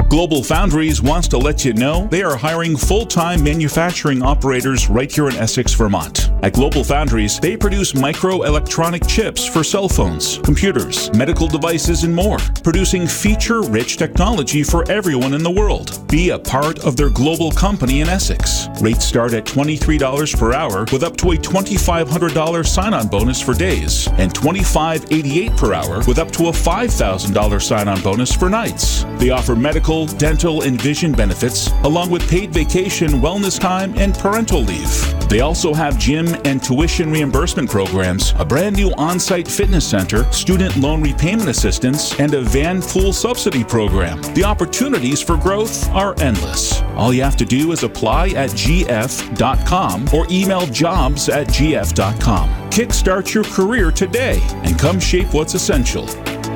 Global Foundries wants to let you know they are hiring full-time manufacturing operators right here in Essex, Vermont. At Global Foundries, they produce microelectronic chips for cell phones, computers, medical devices, and more, producing feature-rich technology for everyone in the world. Be a part of their global company in Essex. Rates start at $23 per hour with up to a $2,500 sign-on bonus for days and $25.88 per hour with up to a $5,000 sign-on bonus for nights. They offer medical, dental, and vision benefits, along with paid vacation, wellness time, and parental leave. They also have gym and tuition reimbursement programs, a brand new on-site fitness center, student loan repayment assistance, and a van pool subsidy program. The opportunities for growth are endless. All you have to do is apply at gf.com or email jobs@gf.com. Kickstart your career today and come shape what's essential.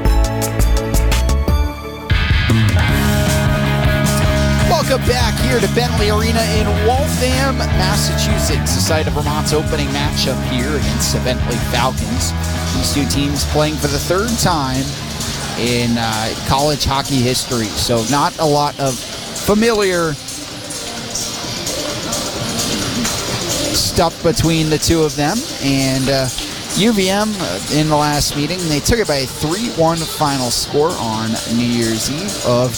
Welcome back here to Bentley Arena in Waltham, Massachusetts, the site of Vermont's opening matchup here against the Bentley Falcons. These two teams playing for the third time in college hockey history, so not a lot of familiar stuff between the two of them. And UVM in the last meeting, they took it by a 3-1 final score on New Year's Eve of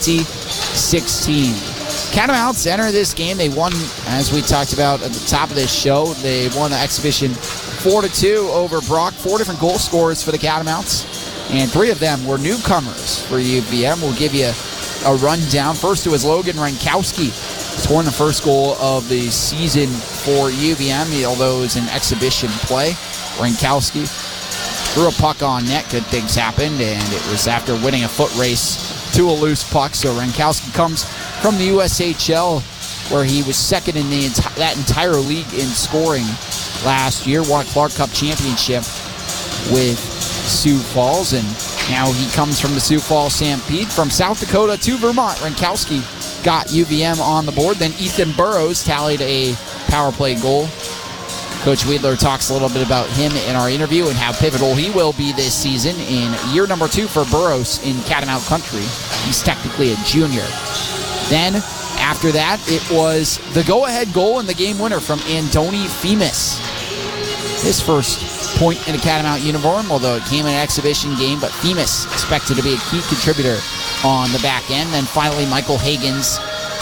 2016. Catamounts enter this game. They won, as we talked about at the top of this show, they won the exhibition 4-2 over Brock. 4 different goal scorers for the Catamounts, and 3 of them were newcomers for UVM. We'll give you a rundown. First, it was Logan Rankowski scoring the first goal of the season for UVM, although it was an exhibition play. Rankowski threw a puck on net. Good things happened, and it was after winning a foot race to a loose puck. So Rankowski comes from the USHL, where he was second in that entire league in scoring last year. Won a Clark Cup championship with Sioux Falls, and now he comes from the Sioux Falls Stampede. From South Dakota to Vermont, Rankowski got UVM on the board. Then Ethan Burrows tallied a power play goal. Coach Weidler talks a little bit about him in our interview and how pivotal he will be this season in year number 2 for Burrows in Catamount Country. He's technically a junior. Then, after that, it was the go-ahead goal and the game winner from Andoni Themis. His first point in a Catamount uniform, although it came in an exhibition game, but Themis expected to be a key contributor on the back end. Then finally, Michael Higgins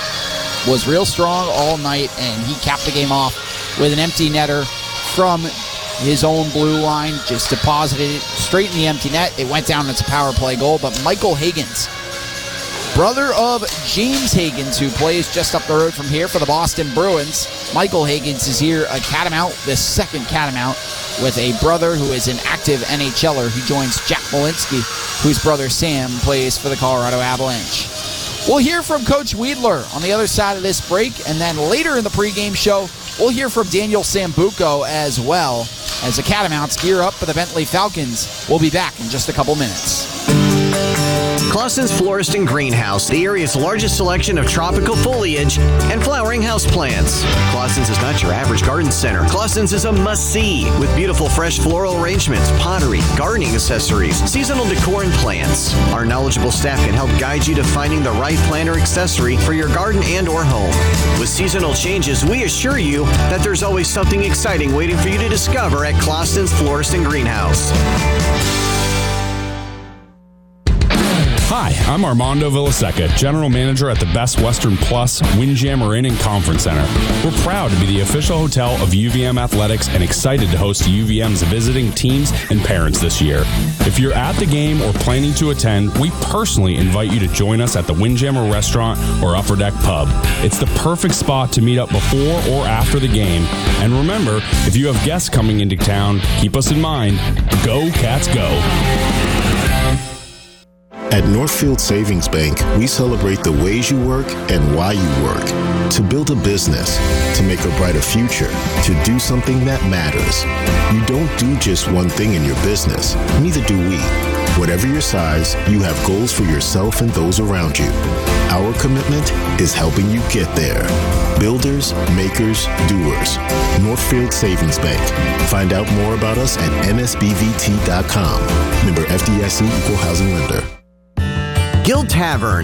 was real strong all night, and he capped the game off with an empty netter from his own blue line, just deposited it straight in the empty net. It went down as a power play goal, but Michael Higgins, brother of James Higgins, who plays just up the road from here for the Boston Bruins. Michael Higgins is here a Catamount, the second Catamount, with a brother who is an active NHLer who joins Jack Malinsky, whose brother Sam plays for the Colorado Avalanche. We'll hear from Coach Weidler on the other side of this break, and then later in the pregame show, we'll hear from Daniel Sambuco as well as the Catamounts gear up for the Bentley Falcons. We'll be back in just a couple minutes. Clausen's Florist and Greenhouse, the area's largest selection of tropical foliage and flowering houseplants. Clausen's is not your average garden center. Clausen's is a must-see with beautiful fresh floral arrangements, pottery, gardening accessories, seasonal decor, and plants. Our knowledgeable staff can help guide you to finding the right plant or accessory for your garden and or home. With seasonal changes, we assure you that there's always something exciting waiting for you to discover at Clausen's Florist and Greenhouse. Hi, I'm Armando Villaseca, General Manager at the Best Western Plus Windjammer Inn and Conference Center. We're proud to be the official hotel of UVM Athletics and excited to host UVM's visiting teams and parents this year. If you're at the game or planning to attend, we personally invite you to join us at the Windjammer Restaurant or Upper Deck Pub. It's the perfect spot to meet up before or after the game. And remember, if you have guests coming into town, keep us in mind. Go Cats, go! At Northfield Savings Bank, we celebrate the ways you work and why you work. To build a business, to make a brighter future, to do something that matters. You don't do just one thing in your business, neither do we. Whatever your size, you have goals for yourself and those around you. Our commitment is helping you get there. Builders, makers, doers. Northfield Savings Bank. Find out more about us at nsbvt.com. Member FDIC, Equal Housing Lender. Guild Tavern,